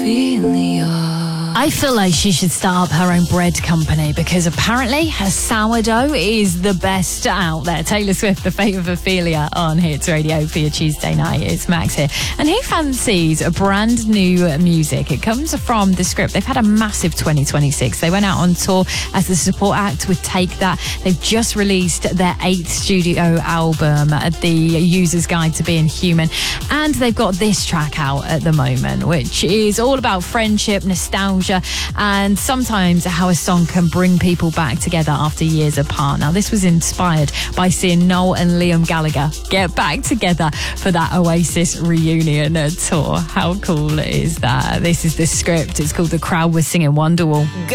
I feel like she should start up her own bread company because apparently her sourdough is the best out there. Taylor Swift, The Fate of Ophelia on Hits Radio for your Tuesday night. It's Max here. And who fancies a brand new music? It comes from The Script. They've had a massive 2026. They went out on tour as the support act with Take That. They've just released their 8th studio album, The User's Guide to Being Human. And they've got this track out at the moment, which is all about friendship, nostalgia, and sometimes how a song can bring people back together after years apart. Now, this was inspired by seeing Noel and Liam Gallagher get back together for that Oasis reunion tour. How cool is that? This is The Script. It's called The Crowd Was Singing Wonderwall.